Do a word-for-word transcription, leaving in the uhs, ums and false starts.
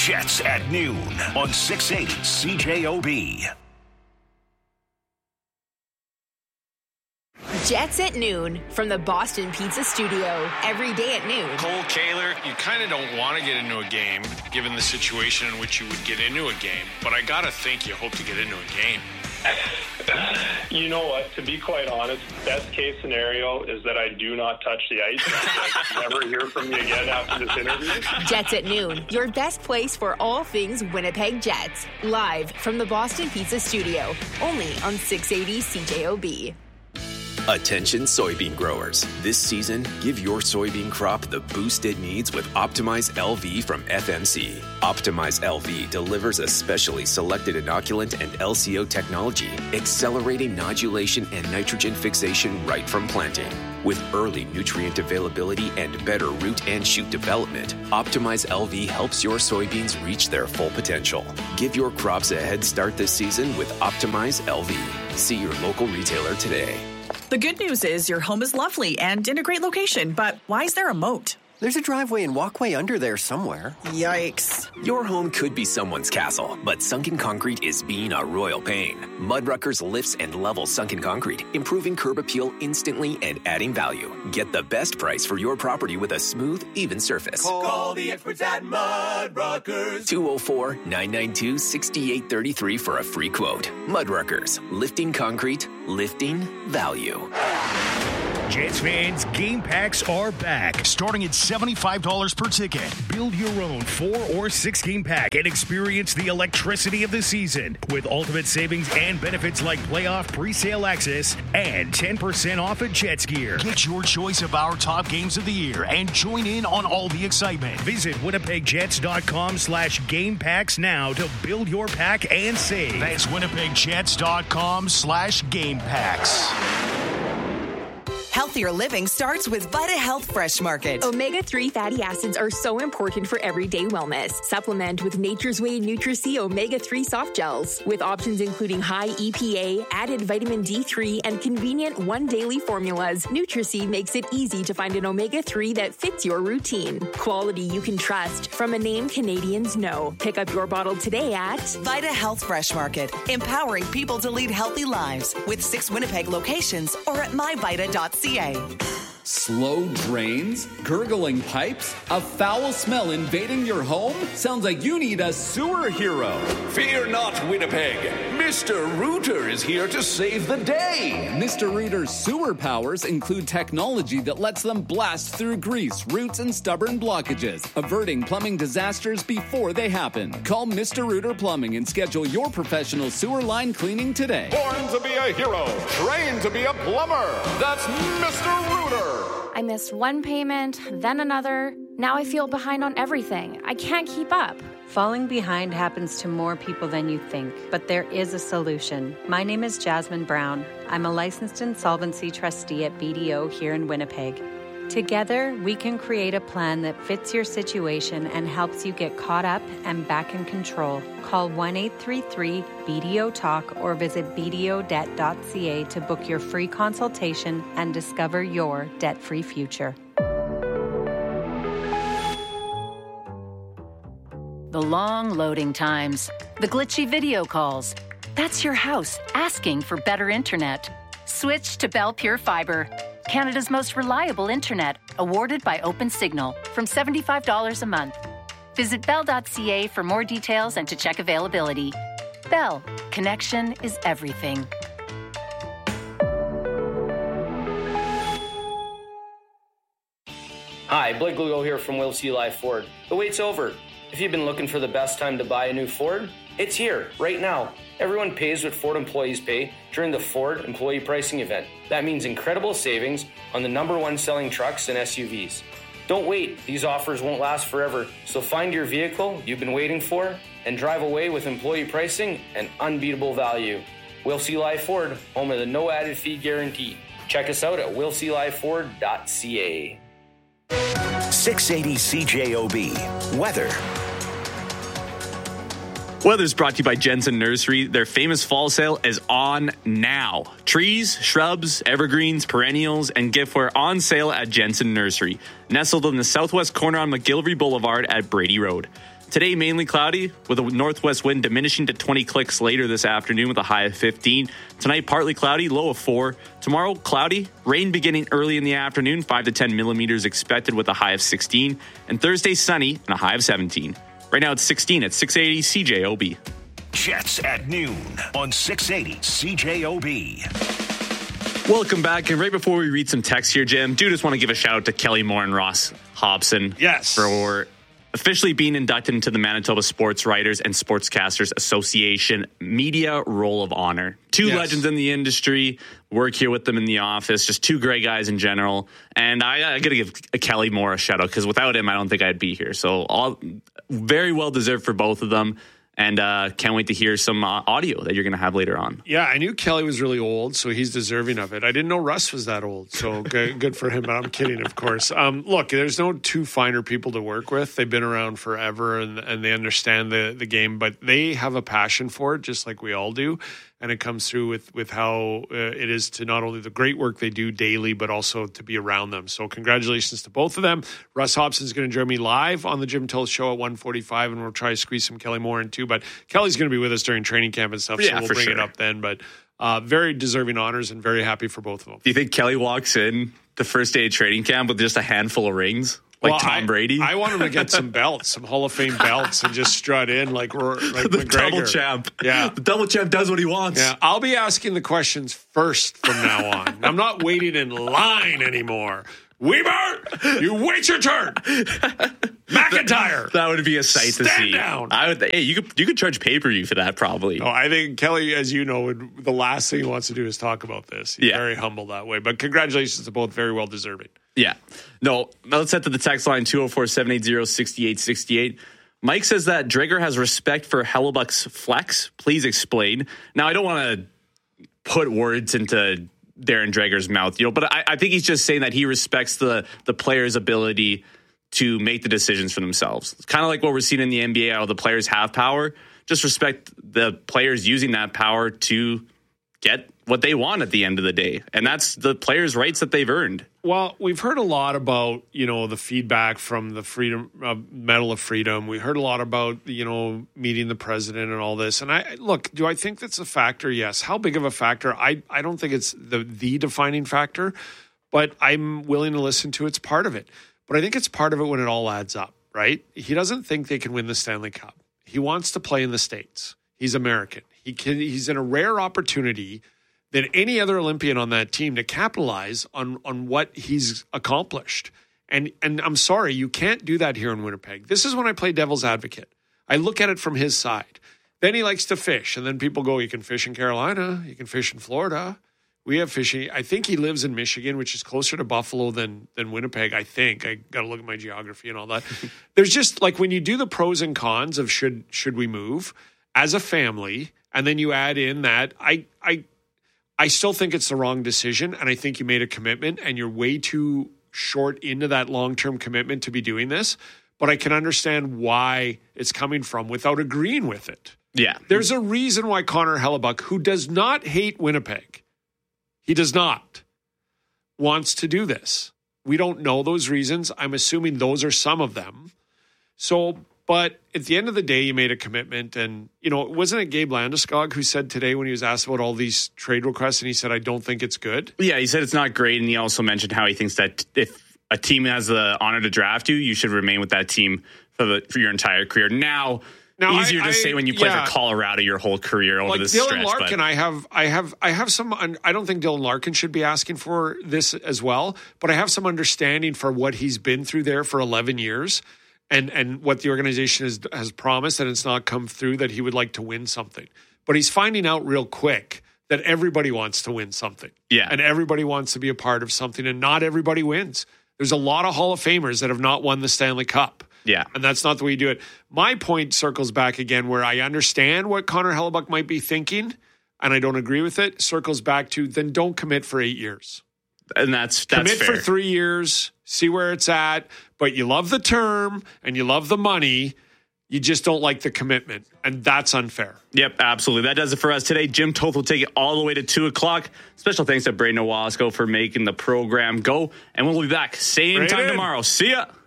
Jets at noon on six eighty C J O B. Jets at noon from the Boston Pizza Studio. Every day at noon. Cole Kaler, you kind of don't want to get into a game, given the situation in which you would get into a game. But I got to think you hope to get into a game. You know what? To be quite honest, best case scenario is that I do not touch the ice and I never hear from you again after this interview. Jets at noon, your best place for all things Winnipeg Jets. Live from the Boston Pizza Studio. Only on six eighty C J O B. Attention soybean growers. This season, give your soybean crop the boost it needs with Optimize L V from F M C. Optimize L V delivers a specially selected inoculant and L C O technology, accelerating nodulation and nitrogen fixation right from planting. With early nutrient availability and better root and shoot development, Optimize L V helps your soybeans reach their full potential. Give your crops a head start this season with Optimize L V. See your local retailer today. The good news is your home is lovely and in a great location, but why is there a moat? There's a driveway and walkway under there somewhere. Yikes. Your home could be someone's castle, but sunken concrete is being a royal pain. Mudruckers lifts and levels sunken concrete, improving curb appeal instantly and adding value. Get the best price for your property with a smooth, even surface. Call the experts at Mudruckers. two oh four, nine nine two, six eight three three for a free quote. Mudruckers, lifting concrete, lifting value. Jets fans, game packs are back, starting at seventy-five dollars per ticket. Build your own four or six game pack and experience the electricity of the season with ultimate savings and benefits like playoff pre-sale access and ten percent off at Jets gear. Get your choice of our top games of the year and join in on all the excitement. Visit winnipegjets.com slash game packs now to build your pack and save. That's winnipegjets.com slash game packs. Healthier living starts with Vita Health Fresh Market. omega three fatty acids are so important for everyday wellness. Supplement with Nature's Way Nutri-C omega three soft gels with options including high E P A, added vitamin D three, and convenient one daily formulas. Nutri-C makes it easy to find an omega three that fits your routine. Quality you can trust from a name Canadians know. Pick up your bottle today at Vita Health Fresh Market, empowering people to lead healthy lives with six Winnipeg locations or at my vita dot c a. Slow drains? Gurgling pipes? A foul smell invading your home? Sounds like you need a sewer hero. Fear not, Winnipeg. Mister Rooter is here to save the day. Mister Rooter's sewer powers include technology that lets them blast through grease, roots, and stubborn blockages, averting plumbing disasters before they happen. Call Mister Rooter Plumbing and schedule your professional sewer line cleaning today. Born to be a hero, trained to be a plumber. That's Mister Rooter. I missed one payment, then another. Now I feel behind on everything. I can't keep up. Falling behind happens to more people than you think, but there is a solution. My name is Jasmine Brown. I'm a licensed insolvency trustee at B D O here in Winnipeg. Together, we can create a plan that fits your situation and helps you get caught up and back in control. Call one eight three three B D O talk or visit b d o debt dot c a to book your free consultation and discover your debt-free future. The long loading times, the glitchy video calls. That's your house asking for better internet. Switch to Bell Pure Fiber, Canada's most reliable internet, awarded by OpenSignal, from seventy-five dollars a month. Visit bell dot c a for more details and to check availability. Bell, connection is everything. Hi, Blake Lugo here from Will C. Live Ford. The wait's over. If you've been looking for the best time to buy a new Ford, it's here, right now. Everyone pays what Ford employees pay during the Ford Employee Pricing Event. That means incredible savings on the number one selling trucks and S U Vs. Don't wait. These offers won't last forever. So find your vehicle you've been waiting for and drive away with employee pricing and unbeatable value. Will C. Live Ford, home of the no added fee guarantee. Check us out at will c live ford dot c a. six eighty C J O B. Weather. Weather's brought to you by Jensen Nursery. Their famous fall sale is on now. Trees, shrubs, evergreens, perennials, and giftware on sale at Jensen Nursery, nestled in the southwest corner on McGillivray Boulevard at Brady Road. Today, mainly cloudy with a northwest wind diminishing to twenty clicks later this afternoon with a high of fifteen. Tonight, partly cloudy, low of four. Tomorrow, cloudy, rain beginning early in the afternoon, five to ten millimeters expected with a high of sixteen. And Thursday, sunny and a high of seventeen. Right now, it's sixteen at six eighty C J O B. Jets at noon on six eighty C J O B. Welcome back. And right before we read some text here, Jim, do just want to give a shout out to Kelly Moore and Ross Hobson. Yes. For officially being inducted into the Manitoba Sports Writers and Sportscasters Association Media Roll of Honor. Two yes. legends in the industry, work here with them in the office, just two great guys in general. And I, I got to give Kelly Moore a shout out because without him, I don't think I'd be here. So all very well deserved for both of them. And uh, can't wait to hear some uh, audio that you're going to have later on. Yeah, I knew Kelly was really old, so he's deserving of it. I didn't know Russ was that old, so good, good for him. But I'm kidding, of course. Um, look, there's no two finer people to work with. They've been around forever, and, and they understand the, the game. But they have a passion for it, just like we all do. And it comes through with, with how uh, it is to not only the great work they do daily, but also to be around them. So congratulations to both of them. Russ Hobson's going to join me live on the Jim Till Show at one forty-five, and we'll try to squeeze some Kelly Moore in too. But Kelly's going to be with us during training camp and stuff, yeah, so we'll for bring sure. it up then. But uh, very deserving honors and very happy for both of them. Do you think Kelly walks in the first day of training camp with just a handful of rings? Like well, Tom I, Brady? I want him to get some belts, some Hall of Fame belts, and just strut in like, like the McGregor. double champ. Yeah. The double champ does what he wants. Yeah, I'll be asking the questions first from now on. I'm not waiting in line anymore. Weber, you wait your turn. McIntyre. That would be a sight Stand to see. down. I would. Hey, you could you could charge pay per view for that probably. No, I think Kelly, as you know, would, the last thing he wants to do is talk about this. He's yeah. very humble that way. But congratulations to both, very well deserving. Yeah. No, let's head to the text line two oh four, seven eight zero, six eight six eight. Mike says that Drager has respect for Hellebuck's flex. Please explain. Now, I don't want to put words into Darren Drager's mouth, you know, but I, I think he's just saying that he respects the the player's ability to make the decisions for themselves. It's kind of like what we're seeing in the N B A, how the players have power. Just respect the players using that power to get what they want at the end of the day. And that's the players' rights that they've earned. Well, we've heard a lot about, you know, the feedback from the Freedom uh, Medal of Freedom. We heard a lot about, you know, meeting the president and all this. And I look, do I think that's a factor? Yes. How big of a factor? I, I don't think it's the, the defining factor, but I'm willing to listen to it's part of it. But I think it's part of it when it all adds up, right? He doesn't think they can win the Stanley Cup. He wants to play in the States. He's American. He can, he's in a rare opportunity than any other Olympian on that team to capitalize on on what he's accomplished. And and I'm sorry, you can't do that here in Winnipeg. This is when I play devil's advocate. I look at it from his side. Then he likes to fish. And then people go, you can fish in Carolina. You can fish in Florida. We have fishing. I think he lives in Michigan, which is closer to Buffalo than than Winnipeg, I think. I got to look at my geography and all that. There's just, like, when you do the pros and cons of should should we move as a family, and then you add in that, I I I still think it's the wrong decision, and I think you made a commitment, and you're way too short into that long-term commitment to be doing this. But I can understand why it's coming from without agreeing with it. Yeah. There's a reason why Connor Hellebuck, who does not hate Winnipeg, he does not, wants to do this. We don't know those reasons. I'm assuming those are some of them. So, but at the end of the day, you made a commitment. And, you know, wasn't it Gabe Landeskog who said today when he was asked about all these trade requests, and he said, I don't think it's good? Yeah, he said it's not great. And he also mentioned how he thinks that if a team has the honor to draft you, you should remain with that team for, the, for your entire career. Now, Now, easier I, to I, say when you play yeah. for Colorado your whole career over like this Dylan stretch. Larkin, but. I have, I have, I have some. I don't think Dylan Larkin should be asking for this as well, but I have some understanding for what he's been through there for eleven years, and and what the organization has has promised, and it's not come through. That he would like to win something, but he's finding out real quick that everybody wants to win something, yeah, and everybody wants to be a part of something, and not everybody wins. There's a lot of Hall of Famers that have not won the Stanley Cup. Yeah. And that's not the way you do it. My point circles back again where I understand what Connor Hellebuck might be thinking, and I don't agree with it. Circles back to then don't commit for eight years. And that's, that's Commit fair. for three years, see where it's at, but you love the term and you love the money. You just don't like the commitment, and that's unfair. Yep, absolutely. That does it for us today. Jim Toth will take it all the way to two o'clock. Special thanks to Braden Owasco for making the program go, and we'll be back same Braden. time tomorrow. See ya.